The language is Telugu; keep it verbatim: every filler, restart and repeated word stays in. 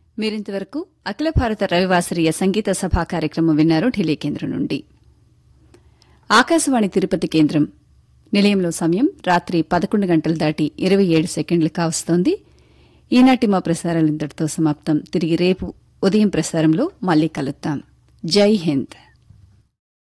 మీరింతవరకు అఖిల భారత రవివాసరీయ సంగీత సభా కార్యక్రమం విన్నారు ఢిల్లీ కేంద్రం నుండి. ఆకాశవాణి తిరుపతి కేంద్రం నిలయంలో సమయం రాత్రి పదకొండు గంటలు దాటి ఇరవై ఏడు సెకండ్లు కావస్తోంది. ఈనాటి మా ప్రసారాలు ఇంతటితో సమాప్తం. తిరిగి రేపు ఉదయం ప్రసారంలో మళ్లీ కలుద్దాం. జై హింద్.